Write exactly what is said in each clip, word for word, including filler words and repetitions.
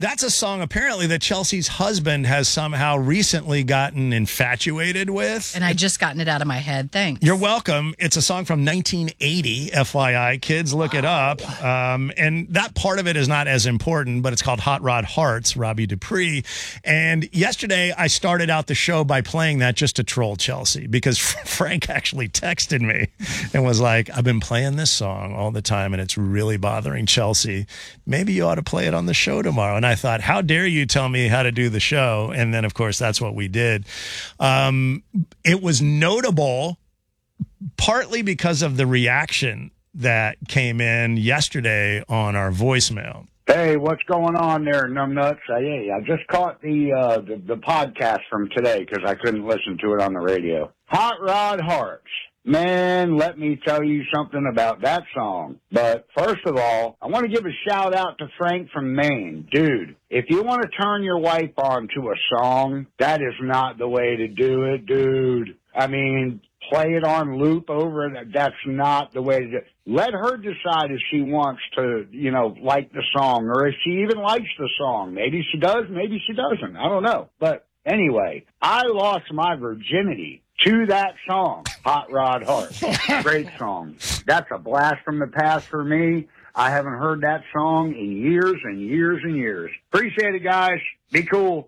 That's a song apparently that Chelsea's husband has somehow recently gotten infatuated with. And I just gotten it out of my head. Thanks. You're welcome. It's a song from nineteen eighty, F Y I. Kids, look wow. it up. Um, and that part of it is not as important, but it's called Hot Rod Hearts, Robbie Dupree. And yesterday I started out the show by playing that just to troll Chelsea because Frank actually texted me and was like, I've been playing this song all the time and it's really bothering Chelsea. Maybe you ought to play it on the show tomorrow. And I thought, how dare you tell me how to do the show? And then, of course, that's what we did. Um, it was notable partly because of the reaction that came in yesterday on our voicemail. Hey, what's going on there, numbnuts? Hey, I just caught the uh, the, the podcast from today because I couldn't listen to it on the radio. Hot Rod Hearts. Man, let me tell you something about that song. But first of all, I want to give a shout out to Frank from Maine. Dude, if you want to turn your wife on to a song, that is not the way to do it, dude. I mean, play it on loop over it. That's not the way to do it. Let her decide if she wants to, you know, like the song or if she even likes the song. Maybe she does, maybe she doesn't. I don't know. But anyway, I lost my virginity to that song, Hot Rod Heart. Great song. That's a blast from the past for me. I haven't heard that song in years and years and years. Appreciate it, guys. Be cool.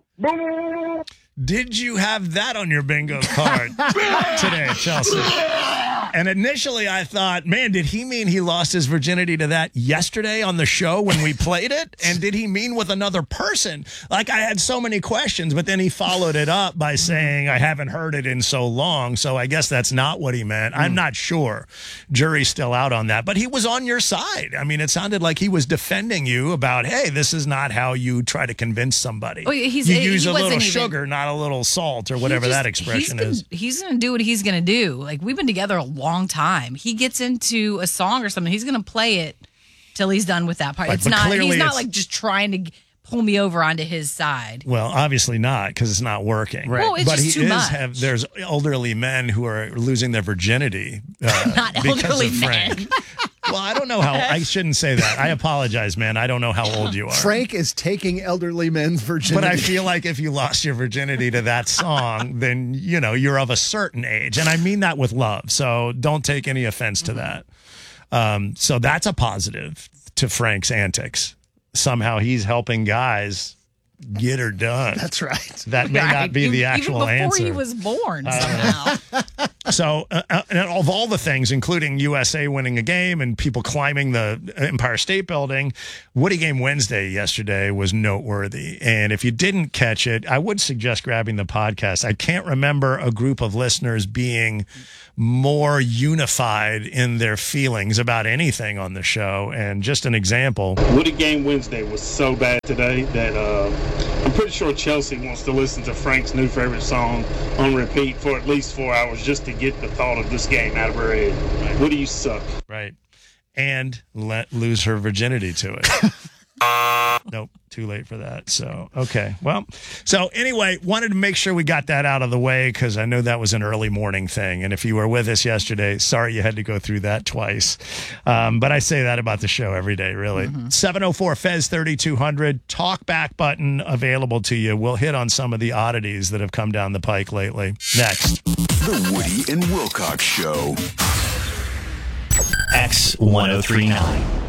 Did you have that on your bingo card today, Chelsea? And initially I thought, man, did he mean he lost his virginity to that yesterday on the show when we played it? And did he mean with another person? Like, I had so many questions, but then he followed it up by saying, I haven't heard it in so long. So I guess that's not what he meant. Mm. I'm not sure. Jury's still out on that. But he was on your side. I mean, it sounded like he was defending you about, hey, this is not how you try to convince somebody. Oh, he's, you use he a little even, sugar, not a little salt or whatever just, that expression he's is. Gonna, he's going to do what he's going to do. Like, we've been together a long time. He gets into a song or something, he's going to play it till he's done with that part. Right, it's not. He's not it's, like just trying to pull me over onto his side. Well, obviously not, because it's not working. Right. Well, it's but just he too is much. have. There's elderly men who are losing their virginity uh, not because elderly of Frank. men. Well, I don't know how. I shouldn't say that. I apologize, man. I don't know how old you are. Frank is taking elderly men's virginity. But I feel like if you lost your virginity to that song, then, you know, you're of a certain age. And I mean that with love. So don't take any offense to that. Um, so that's a positive to Frank's antics. Somehow he's helping guys get her done. That's right. That may right. not be the actual Even before answer. he was born, somehow. So, uh, uh, and of all the things, including U S A winning a game and people climbing the Empire State Building, Woody Game Wednesday yesterday was noteworthy. And if you didn't catch it, I would suggest grabbing the podcast. I can't remember a group of listeners being more unified in their feelings about anything on the show. And just an example. Woody Game Wednesday was so bad today that uh, I'm pretty sure Chelsea wants to listen to Frank's new favorite song on repeat for at least four hours just to get the thought of this game out of her head. Right. Woody, you suck. Right. And let lose her virginity to it. Nope, too late for that. So, okay. Well, so anyway, wanted to make sure we got that out of the way because I know that was an early morning thing. And if you were with us yesterday, sorry you had to go through that twice. Um, but I say that about the show every day, really. Mm-hmm. seven oh four F E Z thirty-two hundred, talk back button available to you. We'll hit on some of the oddities that have come down the pike lately. Next. The Woody and Wilcox Show. X ten thirty-nine.